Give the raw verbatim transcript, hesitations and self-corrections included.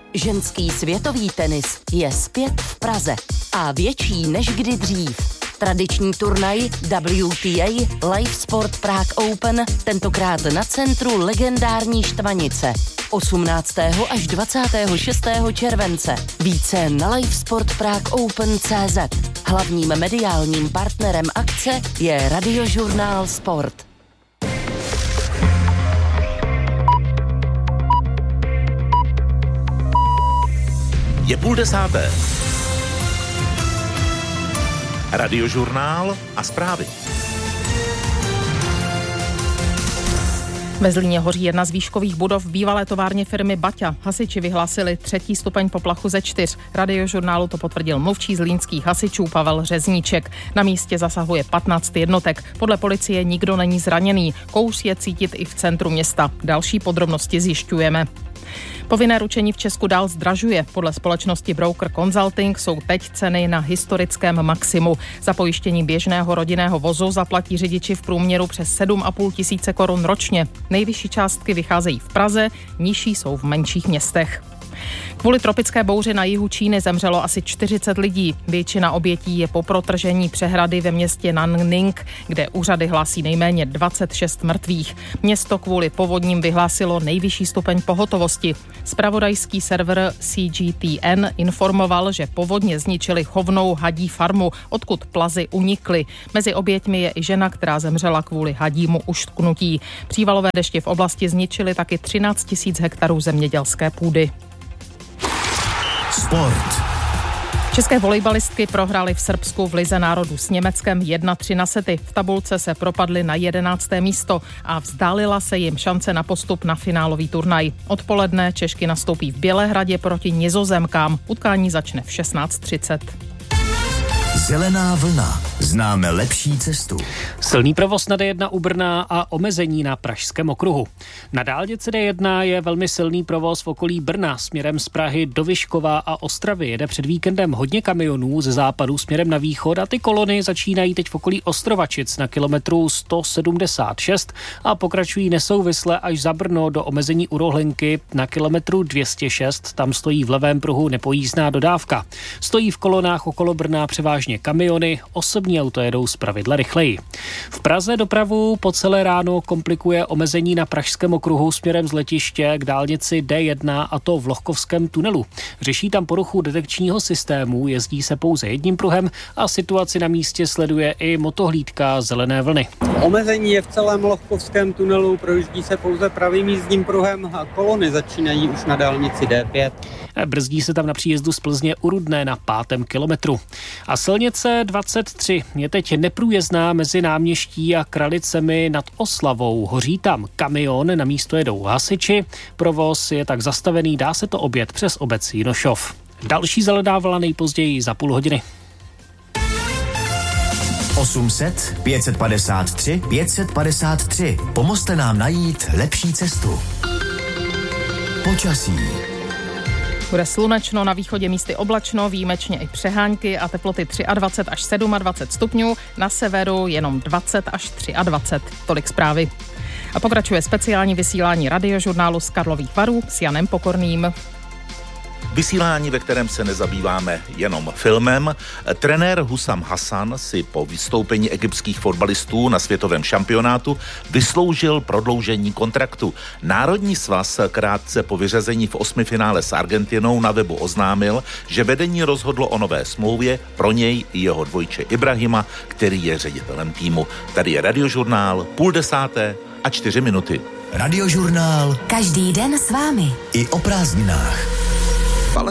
Ženský světový tenis je zpět v Praze a větší než kdy dřív. Tradiční turnaj W T A Live Sport Prague Open tentokrát na centru legendární Štvanice. osmnáctého až dvacátého šestého července. Více na livesport prague open tečka cé zet. Hlavním mediálním partnerem akce je Radiožurnál Sport. Je půl desáté. Radiožurnál a zprávy. Ve Zlíně hoří jedna z výškových budov bývalé továrny firmy Baťa. Hasiči vyhlásili třetí stupeň poplachu ze čtyř. Radiožurnálu to potvrdil mluvčí zlínských hasičů Pavel Řezníček. Na místě zasahuje patnáct jednotek. Podle policie nikdo není zraněný. Kouř je cítit i v centru města. Další podrobnosti zjišťujeme. Povinné ručení v Česku dál zdražuje. Podle společnosti Broker Consulting jsou teď ceny na historickém maximu. Za pojištění běžného rodinného vozu zaplatí řidiči v průměru přes sedm a půl tisíce korun ročně. Nejvyšší částky vycházejí v Praze, nižší jsou v menších městech. Kvůli tropické bouři na jihu Číny zemřelo asi čtyřicet lidí. Většina obětí je po protržení přehrady ve městě Nanning, kde úřady hlásí nejméně dvacet šest mrtvých. Město kvůli povodním vyhlásilo nejvyšší stupeň pohotovosti. Zpravodajský server C G T N informoval, že povodně zničili chovnou hadí farmu, odkud plazy unikly. Mezi oběťmi je i žena, která zemřela kvůli hadímu uštknutí. Přívalové deště v oblasti zničily taky třináct tisíc hektarů zemědělské půdy. Sport. České volejbalistky prohrály v Srbsku v Lize národů s Německem jedna tři na sety. V tabulce se propadly na jedenácté místo a vzdálila se jim šance na postup na finálový turnaj. Odpoledne Češky nastoupí v Bělehradě proti Nizozemkám. Utkání začne v šestnáct třicet. Zelená vlna. Známe lepší cestu. Silný provoz na D jedna u Brna a omezení na Pražském okruhu. Na dálnici D jedna je velmi silný provoz v okolí Brna směrem z Prahy do Vyškova a Ostravy. Jede před víkendem hodně kamionů ze západu směrem na východ a ty kolony začínají teď v okolí Ostrovačic na kilometru sto sedmdesát šest a pokračují nesouvisle až za Brno do omezení u Rohlinky na kilometru dvě stě šest. Tam stojí v levém pruhu nepojízdná dodávka. Stojí v kolonách okolo Brna převážně kamiony, osobní auto jedou zpravidla rychleji. V Praze dopravu po celé ráno komplikuje omezení na Pražském okruhu směrem z letiště k dálnici D jedna, a to v Lohkovském tunelu. Řeší tam poruchu detekčního systému, jezdí se pouze jedním pruhem a situaci na místě sleduje i motohlídka zelené vlny. Omezení je v celém Lohkovském tunelu, projíždí se pouze pravým jízdním pruhem a kolony začínají už na dálnici D pět. Brzdí se tam na příjezdu z Plzně u Rudné na pátém kilometru. A silnice dvacet tři je teď neprůjezdná mezi Náměští a Kralicemi nad Oslavou. Hoří tam kamion, na místo jedou hasiči. Provoz je tak zastavený, dá se to objet přes obec Jinošov. Další zelená vlna nejpozději za půl hodiny. osm set, pět set padesát tři, pět set padesát tři. Pomozte nám najít lepší cestu. Počasí. Bude slunečno, na východě místy oblačno, výjimečně i přehánky a teploty dvacet tři až dvacet sedm stupňů, na severu jenom dvacet až dvacet tři. Tolik zprávy. A pokračuje speciální vysílání Radiožurnálu z Karlových Varů s Janem Pokorným. Vysílání, ve kterém se nezabýváme jenom filmem. Trenér Hussam Hasan si po vystoupení egyptských fotbalistů na světovém šampionátu vysloužil prodloužení kontraktu. Národní svaz krátce po vyřazení v osmifinále s Argentinou na webu oznámil, že vedení rozhodlo o nové smlouvě pro něj i jeho dvojče Ibrahima, který je ředitelem týmu. Tady je Radiožurnál, půl desáté a čtyři minuty. Radiožurnál. Každý den s vámi. I o prázdninách.